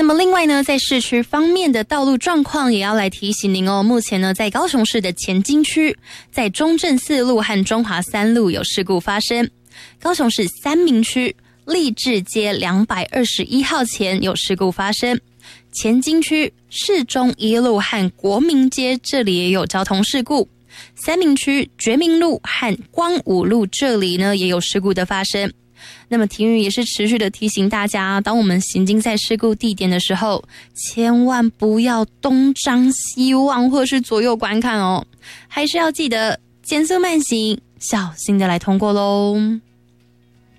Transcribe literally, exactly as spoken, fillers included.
那么另外呢，在市区方面的道路状况也要来提醒您哦。目前呢，在高雄市的前金区，在中正四路和中华三路有事故发生；高雄市三民区励志街两百二十一号前有事故发生；前金区市中一路和国民街这里也有交通事故；三民区觉明路和光武路这里呢也有事故的发生。那么婷宇也是持续的提醒大家，当我们行经在事故地点的时候，千万不要东张西望或是左右观看哦，还是要记得减速慢行，小心的来通过咯。